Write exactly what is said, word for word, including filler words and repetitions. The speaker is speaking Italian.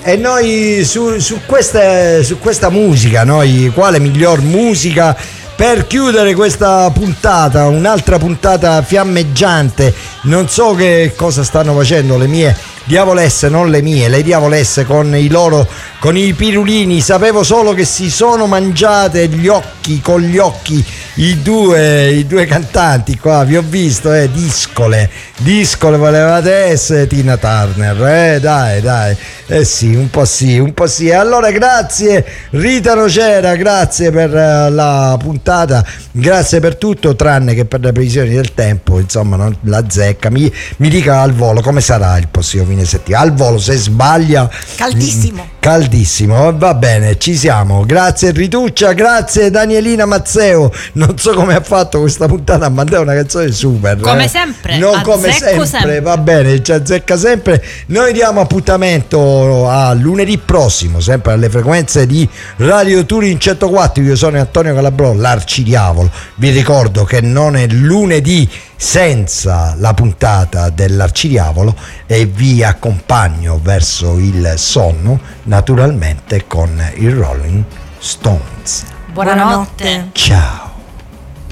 e noi su, su, queste, su questa musica, noi quale miglior musica per chiudere questa puntata, un'altra puntata fiammeggiante. Non so che cosa stanno facendo le mie diavolesse, non le mie, le diavolesse con i loro, con i pirulini. Sapevo solo che si sono mangiate gli occhi, con gli occhi, i due, i due cantanti qua. Vi ho visto, eh, discole, discole volevate essere Tina Turner, eh, dai, dai, eh sì, un po' sì, un po' sì. Allora grazie Rita Nocera, grazie per uh, la puntata, grazie per tutto, tranne che per le previsioni del tempo, insomma, non la zecca. Mi, mi dica al volo come sarà il prossimo fine settimana, al volo, se sbaglia. Caldissimo. Mh, caldissimo, va bene, ci siamo. Grazie Rituccia, grazie Danielina Mazzeo. Non so come ha fatto questa puntata a mandare una canzone super. Come eh. sempre. Non come sempre, sempre, va bene, ci azzecca sempre. Noi diamo appuntamento a lunedì prossimo, sempre alle frequenze di Radio Turin centoquattro. Io sono Antonio Calabrò, l'Arcidiavolo. Vi ricordo che non è lunedì senza la puntata dell'Arcidiavolo e vi accompagno verso il sonno, naturalmente con i Rolling Stones. Buonanotte. Ciao.